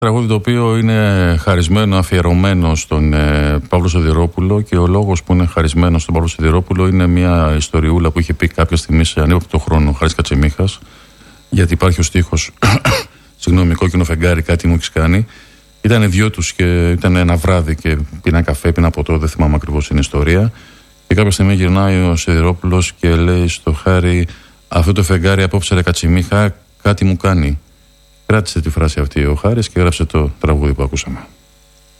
Τραγούδι το οποίο είναι χαρισμένο, αφιερωμένο στον Παύλο Σιδηρόπουλο, και ο λόγος που είναι χαρισμένο στον Παύλο Σιδηρόπουλο είναι μια ιστοριούλα που είχε πει κάποια στιγμή σε ανύποπτο χρόνο ο Χάρης Κατσιμίχας, γιατί υπάρχει ο στίχος συγγνώμη, κόκκινο φεγγάρι, κάτι μου έχεις κάνει. Ήταν δυο τους και ήταν ένα βράδυ και πίνα καφέ, πίνα ποτό, δεν θυμάμαι ακριβώς την ιστορία. Και κάποια στιγμή γυρνάει ο Σιδηρόπουλος και λέει στο Χάρη, αυτό το φεγγάρι απόψε ρε Κατσιμίχα κάτι μου κάνει. Κράτησε τη φράση αυτή ο Χάρης και έγραψε το τραγούδι που ακούσαμε.